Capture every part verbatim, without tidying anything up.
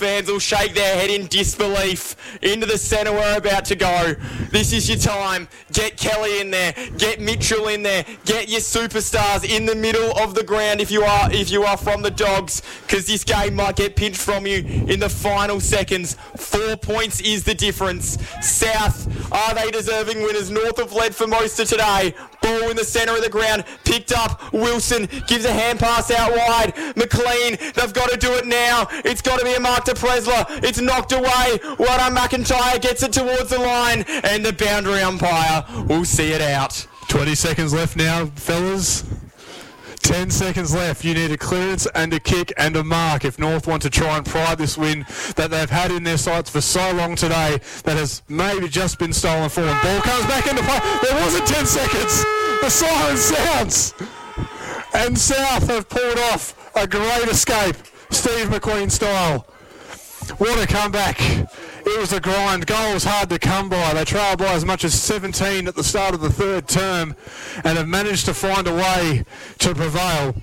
fans will shake their head in disbelief. Into the centre we're about to go. This is your time. Get Kelly in there. Get Mitchell in there. Get your superstars in the middle of the ground if you are if you are from the Dogs, because this game might get pinched from you in the final seconds. Four points is the difference. South, are they deserving winners? North have led for most of today. Ball in the centre of the ground. Picked up. Wilson gives a hand pass out wide. McLean, they've got to do it now. It's got to be a mark to Presler. It's knocked away. Well done, McIntyre gets it towards the line, and the boundary umpire will see it out. twenty seconds left now, fellas. ten seconds left. You need a clearance and a kick and a mark if North want to try and pry this win that they've had in their sights for so long today that has maybe just been stolen for them. Ball comes back into play. There wasn't ten seconds. The siren sounds. And South have pulled off a great escape, Steve McQueen style. What a comeback. It was a grind. Goal was hard to come by. They trailed by as much as seventeen at the start of the third term and have managed to find a way to prevail.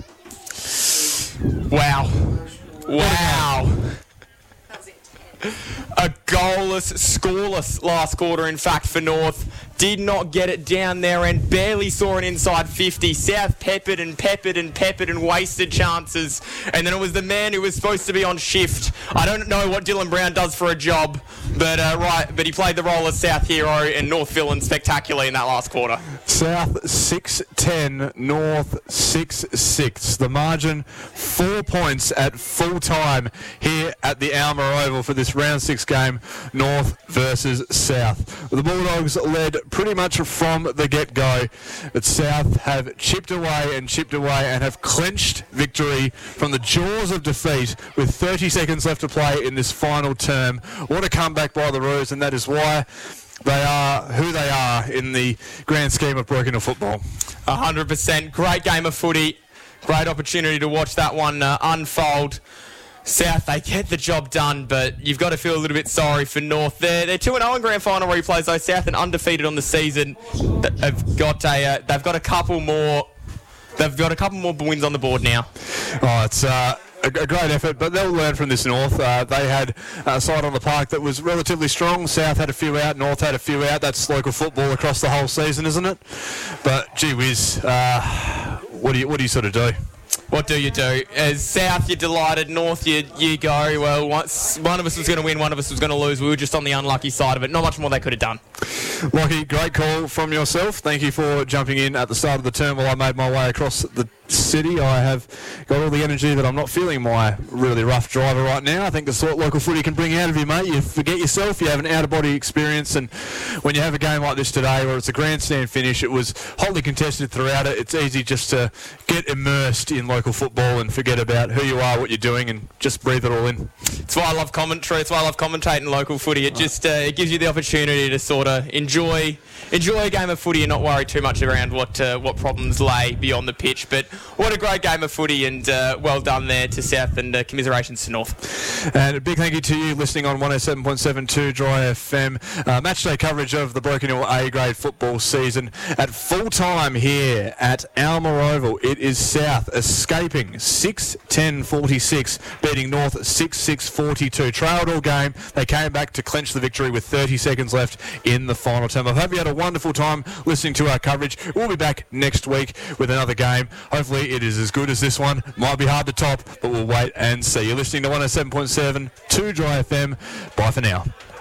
Wow. Wow. A goalless, scoreless last quarter, in fact, for North. Did not get it down there and barely saw an inside fifty. South peppered and peppered and peppered and wasted chances. And then it was the man who was supposed to be on shift. I don't know what Dylan Brown does for a job, but uh, right, but he played the role as South hero and North villain spectacularly in that last quarter. South six ten, North six six. The margin, four points at full time here at the Alma Oval for this round six game, North versus South. The Bulldogs led pretty much from the get-go, but South have chipped away and chipped away and have clenched victory from the jaws of defeat with thirty seconds left to play in this final term. What a comeback by the Roos, and that is why they are who they are in the grand scheme of Broken Hill football. one hundred percent. Great game of footy. Great opportunity to watch that one uh, unfold. South, they get the job done, but you've got to feel a little bit sorry for North. They're, they're two and oh in grand final replays, though. South and undefeated on the season. They've got a uh, they've got a couple more. They've got a couple more wins on the board now. Oh, it's uh, a, a great effort, but they'll learn from this North. Uh, they had a side on the park that was relatively strong. South had a few out. North had a few out. That's local football across the whole season, isn't it? But gee whiz, uh, what do you what do you sort of do? What do you do? As South, you're delighted. North, you you go, well, once one of us was going to win, one of us was going to lose. We were just on the unlucky side of it. Not much more they could have done. Lockie, great call from yourself. Thank you for jumping in at the start of the term while I made my way across the city. I have got all the energy that I'm not feeling my really rough driver right now. I think the sort local footy can bring out of you, mate. You forget yourself. You have an out-of-body experience, and when you have a game like this today where it's a grandstand finish, it was hotly contested throughout it. It's easy just to get immersed in local football and forget about who you are, what you're doing, and just breathe it all in. It's why I love commentary. It's why I love commentating local footy. It just uh, it gives you the opportunity to sort of enjoy enjoy a game of footy and not worry too much around what uh, what problems lay beyond the pitch. But what a great game of footy, and uh, well done there to South, and uh, commiserations to North. And a big thank you to you listening on one oh seven point seven two Dry F M. Uh, match day coverage of the Broken Hill A-grade football season at full time here at Alma Oval. It is South escaping six ten forty-six, beating North six six forty-two. Trailed all game. They came back to clench the victory with thirty seconds left in the final term. I hope you had a wonderful time listening to our coverage. We'll be back next week with another game. Hopefully it is as good as this one. Might be hard to top, but we'll wait and see. You're listening to one oh seven point seven to Dry F M. Bye for now.